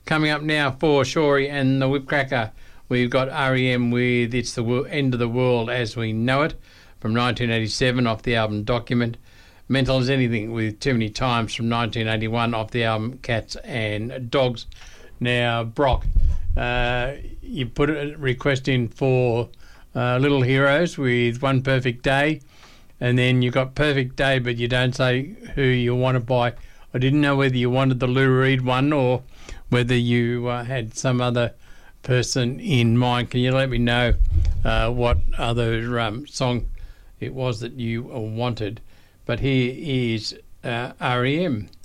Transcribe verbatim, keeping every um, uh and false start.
Coming up now for Shorey and the Whipcracker, we've got R E M with It's the Wo- End of the World as We Know It from nineteen eighty-seven off the album Document. Mental as Anything with Too Many Times from nineteen eighty-one off the album Cats and Dogs. Now, Brock, uh, you put a request in for uh, Little Heroes with One Perfect Day, and then you got Perfect Day, but you don't say who you want it by. I didn't know whether you wanted the Lou Reed one or whether you uh, had some other person in mind. Can you let me know uh, what other um, song it was that you wanted? But here is uh, R E M.